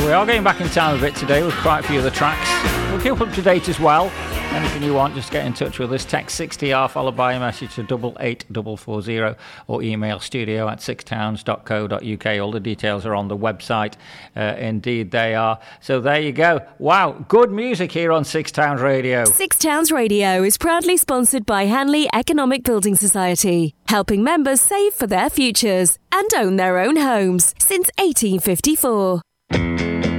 we are going back in time a bit today with quite a few of the tracks. We'll keep up to date as well. Anything you want, just get in touch with us. Text 60R followed by a message to 88440 or email studio@sixtowns.co.uk. All the details are on the website. Indeed, they are. So there you go. Wow, good music here on Six Towns Radio. Six Towns Radio is proudly sponsored by Hanley Economic Building Society, helping members save for their futures and own their own homes since 1854.